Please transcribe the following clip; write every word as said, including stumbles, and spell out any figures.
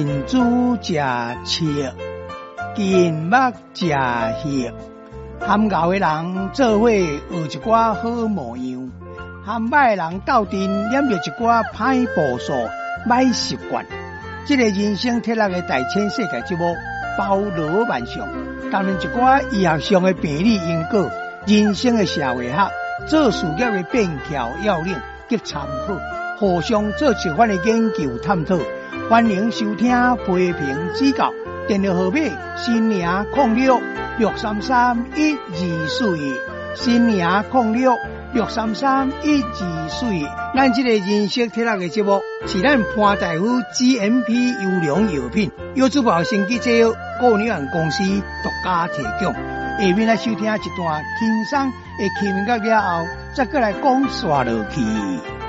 近朱食赤，近目食血。含敖的人做伙学一寡好模样，含歹人斗阵染着一寡歹步数、歹习惯。这个人生铁人的大千世界节目包罗万象，谈论一寡医学上的病理因果、人生的社会学、做事业的便条要领及参考，互相做一番的研究探讨。欢迎收听批评指教，电话号码新年零六六三三一二四一，新年零六六三三一二四一。咱这个人生铁人的节目是咱潘大夫 G M P 优良药品药珠宝生技制药顾问有限公司独家提供。下面来收听一段轻松的气氛歌了后，再过来讲刷落去。